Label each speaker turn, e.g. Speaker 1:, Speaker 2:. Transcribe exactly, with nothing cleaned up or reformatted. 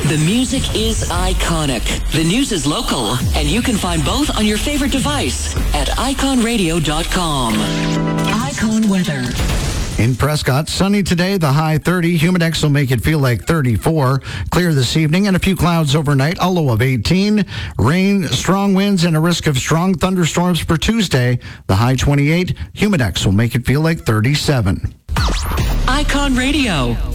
Speaker 1: The music is iconic. The news is local. And you can find both on your favorite device at icon radio dot com. Icon weather.
Speaker 2: In Prescott, sunny today, the high thirty. Humidex will make it feel like thirty-four. Clear this evening and a few clouds overnight, a low of eighteen. Rain, strong winds, and a risk of strong thunderstorms for Tuesday. The high twenty-eight. Humidex will make it feel like thirty-seven.
Speaker 1: Icon Radio.